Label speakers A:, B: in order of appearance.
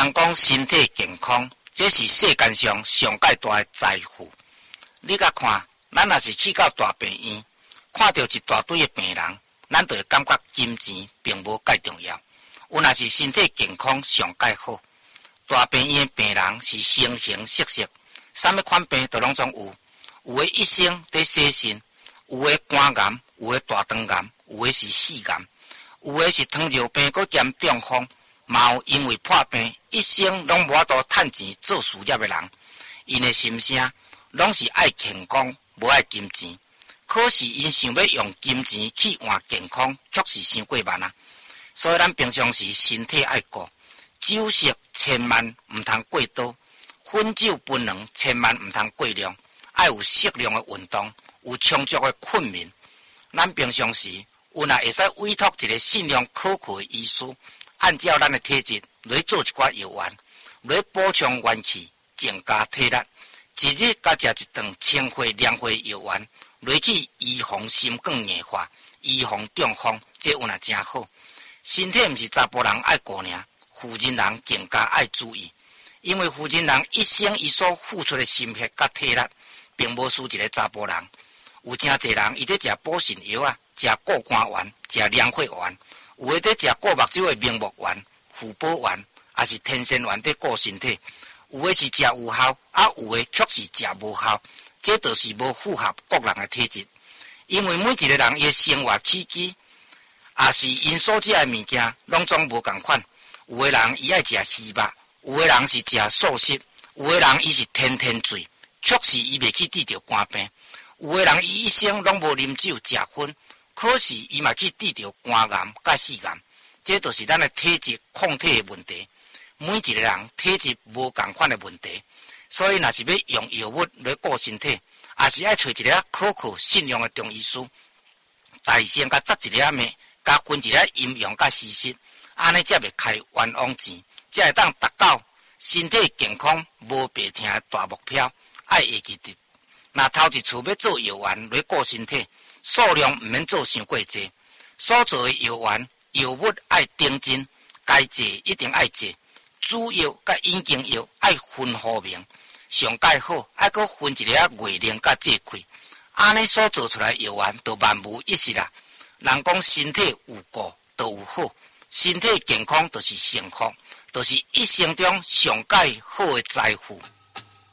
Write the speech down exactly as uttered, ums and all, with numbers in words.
A: 人讲身体健康，这是世间上上界大的财富。你甲看，咱若是去到大病院，看到一大堆的病人，咱就会感觉金钱并无介重要。有若是身体健康上界好。大病院的病人是形形色色，啥物款病都拢总有。有的一生在洗肾，有的肝癌，有的大肠癌，有的是肺癌，有的是糖尿病搁兼中风，嘛有因为破病一生拢无法度趁钱做事业的人。因的心声拢是爱健康，无爱金钱。可是因想要用金钱去换健康，却是伤过慢啊！所以咱平常时身体爱顾，酒色千万毋通过多，烟酒槟榔千万毋通过量，爱有适量的运动，有充足的困眠。咱平常时有若会使委托一个信用可靠的医师，按照咱的体质来做一寡药丸，来补充元气，增加体力。一日甲食一顿清血凉血药丸，来去预防心梗硬化，预防中风，这有若真好。身体毋是查甫人爱顾尔，妇人人更加爱注意，因为妇人人一生伊所付出的心血甲体力，并无输一个查甫人。有真侪人伊在食补肾药啊，食固肝丸，食凉血丸，有的在食固目睭的明目丸、护宝丸，也是天仙丸在顾身体。有的是食有效，啊有的却是食无效，这就是无符合各人的体质。因为每一个人伊的生活起居，也是因所食的物件，拢总无共款。有的人伊爱食鱼肉，有的人是食素食，有的人伊是天天醉，却是伊袂去治疗肝病。有的人伊一生拢无啉酒食薰，可是伊嘛去治疗肝癌甲肺癌，这就是咱的体质抗体的问题。每一个人体质无共款的问题，所以若是要用药物来顾身体，也是爱找一个可靠信用的中医师，大先甲扎一粒面，甲分一粒阴阳甲稀释，安尼才袂开冤枉钱，才会当达到身体健康无白听的大目标。爱会记得，若头一次要做药丸来顾身体，数量毋免做伤过济，所做的药丸药物爱顶真，该济一定爱济。主药甲引经药爱分好明，上介好爱搁分一个月龄甲节气，安尼所做出来药丸都万无一失啦。人讲身体有顾都有好，身体健康就是幸福，就是一生中上介好的财富。